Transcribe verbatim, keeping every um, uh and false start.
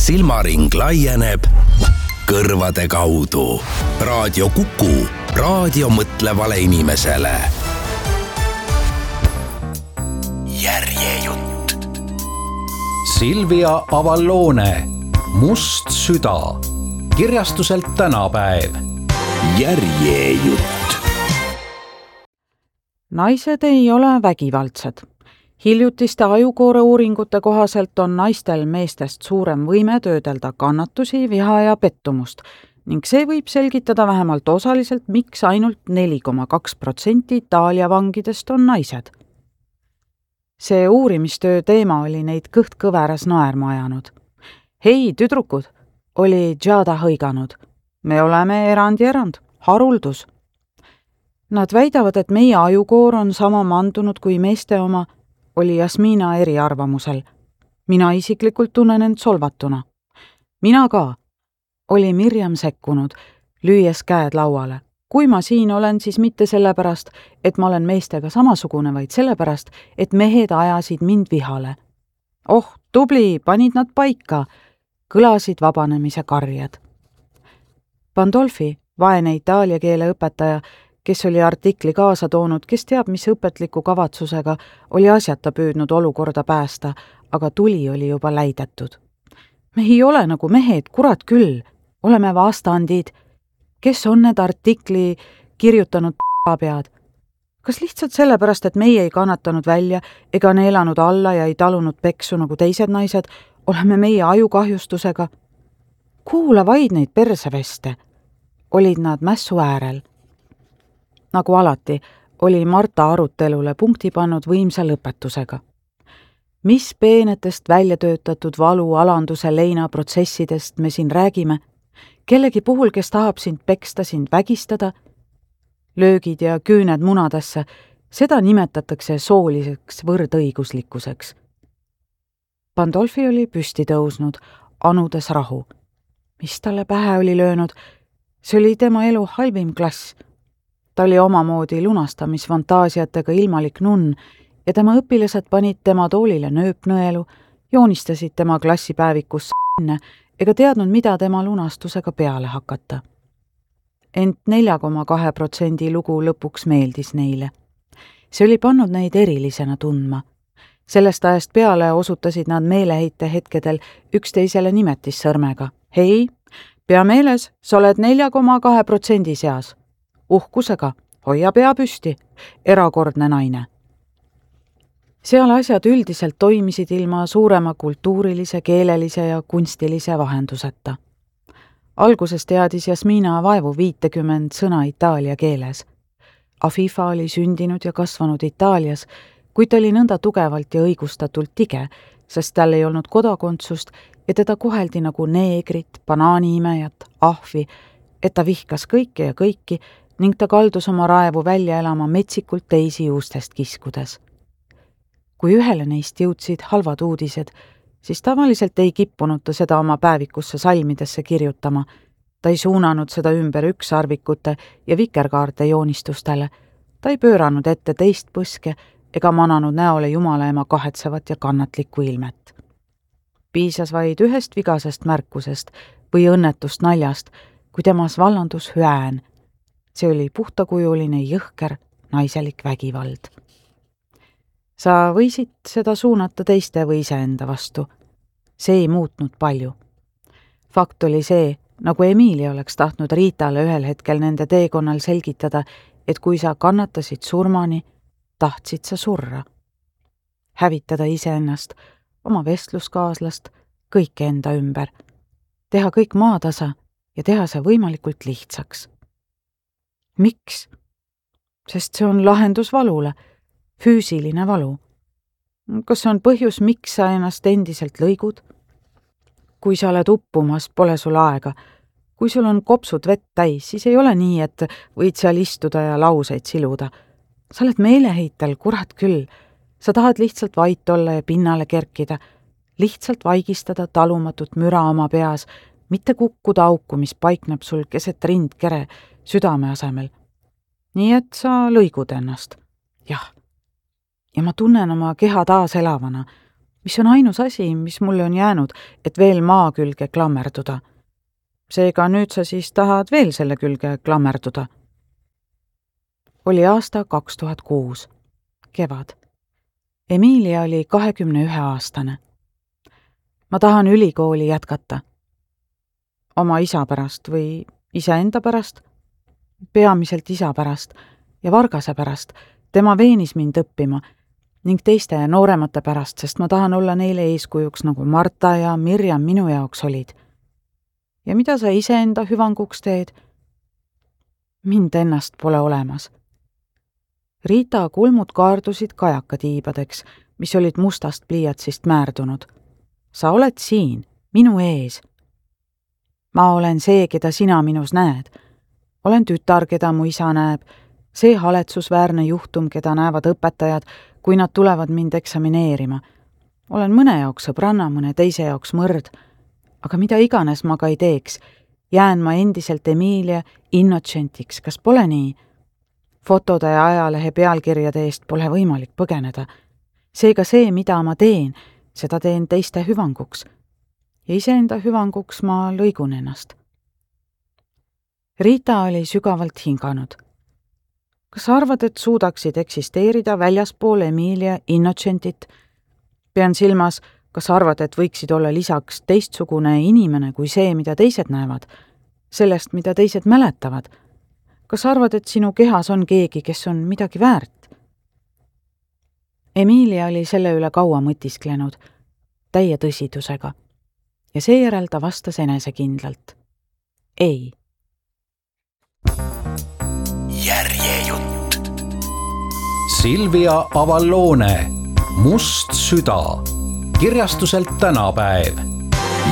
silmaring laieneb kõrvade kaudu. Raadio Kuku, raadio mõtlevale inimesele. Järjejutt. Silvia Avallone, Must süda. Kirjastuselt Tänapäev. Järjejutt. Naised ei ole vägivaldsed. Hiljutiste ajukoore uuringute kohaselt on naistel meestest suurem võime töödelda kannatusi, viha ja pettumust ning see võib selgitada vähemalt osaliselt, miks ainult neli koma kaks protsenti Itaalia vangidest on naised. See uurimistöö teema oli neid kõht kõveras naerma ajanud. Hei, tüdrukud, oli Giada hõiganud. Me oleme erand ja erand, haruldus. Nad väidavad, et meie ajukoor on sama mandunud kui meeste oma, oli Jasmina eriarvamusel. Mina isiklikult tunnen end solvatuna. Mina ka. Oli Mirjam sekkunud, lüües käed lauale. Kui ma siin olen, siis mitte sellepärast, et ma olen meestega samasugune, vaid sellepärast, et mehed ajasid mind vihale. Oh, tubli, panid nad paika, kõlasid vabanemise karjad. Pandolfi, vaene itaalia keele õpetaja, kes oli artikli kaasa toonud, kes teab, mis õpetliku kavatsusega, oli asjata püüdnud olukorda päästa, aga tuli oli juba läidetud. Me ei ole nagu mehed, kurat küll, oleme vastandid. Kes on need artikli kirjutanud p***pead? Kas lihtsalt sellepärast, et meie ei kannatanud välja ega neelanud alla ja ei talunud peksu nagu teised naised, oleme meie ajukahjustusega? Kuula vaid neid perseveste. Olid nad mässu äärel. Nagu alati, oli Marta arutelule punkti pannud võimsa lõpetusega. Mis peenetest välja töötatud valu alanduse leina protsessidest me siin räägime? Kellegi puhul, kes tahab sind peksta, sind vägistada? Löögid ja küüned munadesse, seda nimetatakse sooliseks võrdõiguslikkuseks. Pandolfi oli püsti tõusnud, anudes rahu. Mis talle pähe oli löönud? See oli tema elu halvim klass. Ta oli omamoodi lunastamisfantaasiatega ilmalik nunn ja tema õpilased panid tema toolile nööpnõelu, joonistasid tema klassipäevikus s***ne ega teadnud, mida tema lunastusega peale hakata. Ent nelja koma kahe protsendi lugu lõpuks meeldis neile. See oli pannud neid erilisena tundma. Sellest ajast peale osutasid nad meeleheite hetkedel üksteisele nimetissõrmega. Hei, pea meeles, sa oled nelja koma kahe protsendi seas. Uhkusega, hoia pea püsti, erakordne naine. Seal asjad üldiselt toimisid ilma suurema kultuurilise, keelelise ja kunstilise vahenduseta. Alguses teadis Jasmina vaevu viitekümmend sõna itaalia keeles. Afifa oli sündinud ja kasvanud Itaalias, kuid ta oli nõnda tugevalt ja õigustatult tige, sest tal ei olnud kodakondsust ja teda koheldi nagu neegrit, banaaniimejat, ahvi, et ta vihkas kõike ja kõiki ning ta kaldus oma raevu välja elama metsikult teisi juustest kiskudes. Kui ühele neist jõudsid halvad uudised, siis tavaliselt ei kippunud ta seda oma päevikusse salmidesse kirjutama. Ta ei suunanud seda ümber ükssarvikute ja vikerkaarte joonistustele. Ta ei pööranud ette teist põske ega mananud näole Jumala ema kahetsevat ja kannatlikku ilmet. Piisas vaid ühest vigasest märkusest või õnnetust naljast, kui temas vallandus hüään. See oli puhtakujuline jõhker naiselik vägivald. Sa võisid seda suunata teiste või iseenda vastu. See ei muutnud palju. Fakt oli see, nagu Emilia oleks tahtnud Riitale ühel hetkel nende teekonnal selgitada, et kui sa kannatasid surmani, tahtsid sa surra. Hävitada iseennast, oma vestluskaaslast, kõike enda ümber. Teha kõik maatasa ja teha see võimalikult lihtsaks. Miks? Sest see on lahendus valule, füüsiline valu. Kas see on põhjus, miks sa ennast endiselt lõigud? Kui sa oled uppumas, pole sul aega. Kui sul on kopsud vett täis, siis ei ole nii, et võid seal istuda ja lauseid siluda. Sa oled meeleheitel, kurat küll. Sa tahad lihtsalt vait olla ja pinnale kerkida, lihtsalt vaigistada talumatut müra oma peas, mitte kukkuda auku, mis paikneb sul keset rindkere südame asemel. Nii et sa lõigud ennast. Jah. Ja ma tunnen oma keha taas elavana. mis on ainus asi, mis mulle on jäänud, et veel maa külge klammerduda. Seega nüüd sa siis tahad veel selle külge klammerduda. Oli aasta kaks tuhat kuus, kevad. Emilia oli kahekümne ühe aastane. Ma tahan ülikooli jätkata. Oma isa pärast või iseenda pärast, peamiselt isa pärast ja Vargase pärast. Tema veenis mind õppima ning teiste nooremate pärast, sest ma tahan olla neile eeskujuks, nagu Marta ja Mirjam minu jaoks olid. Ja mida sa iseenda hüvanguks teed? Mind ennast pole olemas. Riita kulmud kaardusid kajakatiibadeks, mis olid mustast pliiatsist määrdunud. Sa oled siin, minu ees. Ma olen see, keda sina minus näed. Olen tütar, keda mu isa näeb. See haletsusväärne juhtum, keda näevad õpetajad, kui nad tulevad mind eksamineerima. Olen mõne jaoks sõbranna, mõne teise jaoks mõrd. Aga mida iganes ma ka ei teeks, jään ma endiselt Emilia Innocentiks, kas pole nii? Fotode ja ajalehe pealkirjade eest pole võimalik põgeneda. Seega see, mida ma teen, seda teen teiste hüvanguks. Ja iseenda hüvanguks ma lõigun ennast. Riita oli sügavalt hinganud. Kas arvad, et suudaksid eksisteerida väljaspool Emilia Innocentit? Pean silmas, kas arvad, et võiksid olla lisaks teistsugune inimene kui see, mida teised näevad? Sellest, mida teised mäletavad? Kas arvad, et sinu kehas on keegi, kes on midagi väärt? Emilia oli selle üle kaua mõtisklenud, täie tõsidusega. Ja seejärel ta vastas enesekindlalt. Ei. Järjejutt. Silvia Avallone, Must süda. Kirjastuselt Tänapäev.